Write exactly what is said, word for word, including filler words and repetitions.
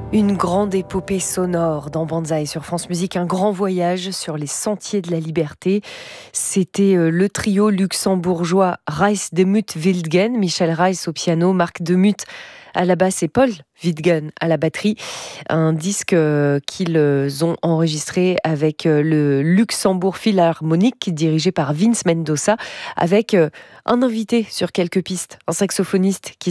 Une grande épopée sonore dans Banzai sur France Musique, un grand voyage sur les sentiers de la liberté. C'était le trio luxembourgeois Reis de Muth-Wildgen, Michel Reis au piano, Marc de Muth à la basse et Paul Wildgen à la batterie. Un disque qu'ils ont enregistré avec le Luxembourg Philharmonic, dirigé par Vince Mendoza, avec un invité sur quelques pistes, un saxophoniste qui